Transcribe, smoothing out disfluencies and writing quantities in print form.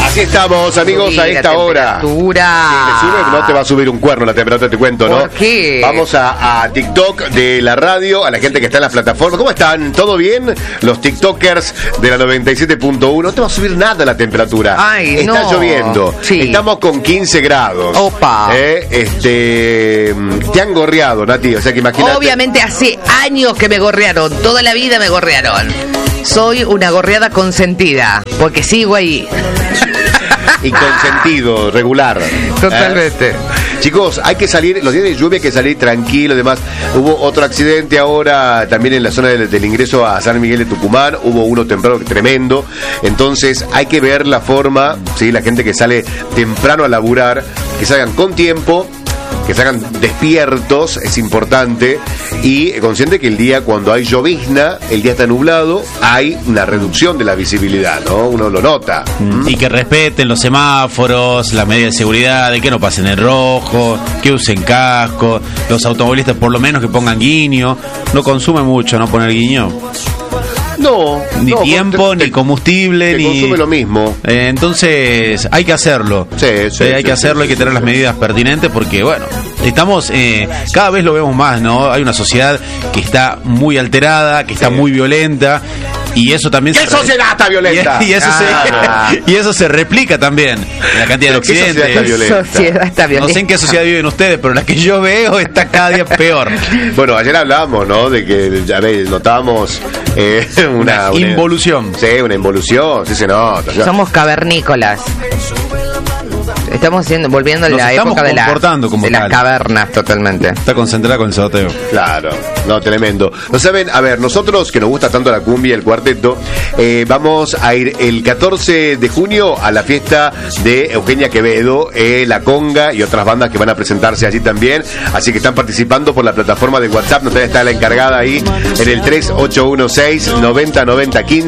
Así estamos, amigos, a esta hora. No te va a subir un cuerno la temperatura, te cuento, ¿no? ¿Por qué? Vamos a TikTok de la radio, a la gente que está en las plataformas. ¿Cómo están? ¿Todo bien? Los TikTokers de la 97.1. No te va a subir nada la temperatura. Ay, está no. lloviendo. Sí. Estamos con 15 grados. Opa. Te han gorreado, Nati. O sea que imagínate. Obviamente hace años que me gorrearon. Toda la vida me gorrearon. Soy una gorreada consentida, porque sigo ahí. Y consentido, regular. Totalmente. Chicos, hay que salir, los días de lluvia hay que salir tranquilo, además hubo otro accidente ahora también en la zona del ingreso a San Miguel de Tucumán, hubo uno temprano tremendo, entonces hay que ver la forma, ¿sí? La gente que sale temprano a laburar, que salgan con tiempo, que salgan despiertos, es importante, y consciente que el día, cuando hay llovizna, el día está nublado, hay una reducción de la visibilidad, ¿no? Uno lo nota. Y que respeten los semáforos, las medidas de seguridad, de que no pasen en rojo, que usen casco, los automovilistas por lo menos que pongan guiño, no consume mucho no poner guiño. No, ni tiempo, ni combustible, ni consume lo mismo. Entonces hay que hacerlo. Sí, hay que hacerlo, hay que tener las medidas pertinentes porque, bueno, estamos, cada vez lo vemos más, ¿no? Hay una sociedad que está muy alterada, que está muy violenta. Y eso también ¿Qué sociedad está violenta? Y eso se replica también en la cantidad de accidentes. Sociedad está violenta. No sé en qué sociedad viven ustedes, pero la que yo veo está cada día peor. Bueno, ayer hablábamos, ¿no? De que, ya ves, notábamos una involución. Sí, una involución, sí se nota. Somos cavernícolas. Estamos volviendo a la época de las cavernas totalmente. Está concentrada con el sorteo. Claro, no, tremendo. No saben, a ver, nosotros que nos gusta tanto la cumbia y el cuarteto, vamos a ir el 14 de junio a la fiesta de Eugenia Quevedo, La Conga y otras bandas que van a presentarse allí también. Así que están participando por la plataforma de WhatsApp. Natalia está la encargada ahí en el 3816 90 90 15.